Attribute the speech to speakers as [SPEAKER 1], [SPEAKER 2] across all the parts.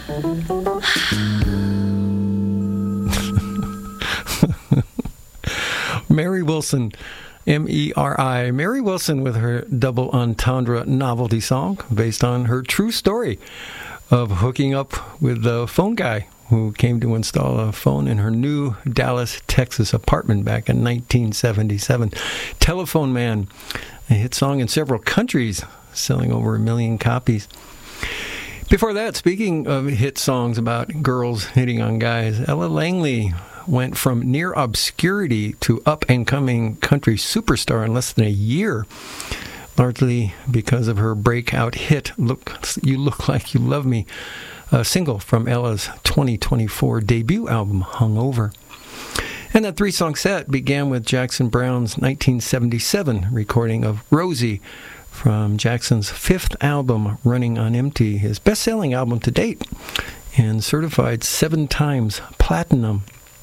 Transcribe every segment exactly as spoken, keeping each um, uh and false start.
[SPEAKER 1] Mary Wilson, M E R I. Mary Wilson with her double entendre novelty song based on her true story of hooking up with the phone guy who came to install a phone in her new Dallas, Texas apartment back in nineteen seventy-seven. Telephone Man, a hit song in several countries, selling over a million copies. Before that, speaking of hit songs about girls hitting on guys, Ella Langley went from near obscurity to up-and-coming country superstar in less than a year, largely because of her breakout hit, Look, You Look Like You Love Me, a single from Ella's twenty twenty-four debut album, Hungover. And that three-song set began with Jackson Browne's nineteen seventy-seven recording of Rosie from Jackson's fifth album, Running on Empty, his best-selling album to date, and certified seven times platinum.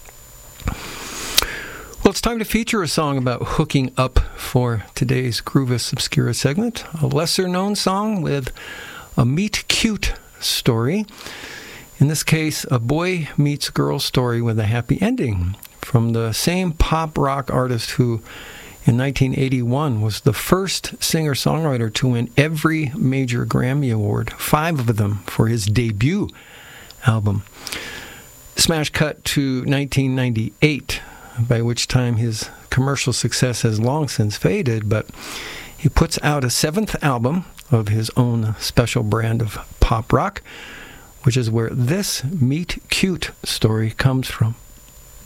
[SPEAKER 1] Well, it's time to feature a song about hooking up for today's Groovis Obscura segment, a lesser-known song with a meet-cute story. In this case, a boy meets girl story with a happy ending from the same pop rock artist who, in nineteen eighty-one, was the first singer-songwriter to win every major Grammy Award, five of them for his debut album. Smash cut to nineteen ninety-eight, by which time his commercial success has long since faded, but he puts out a seventh album of his own special brand of pop rock, which is where this Meet Cute story comes from.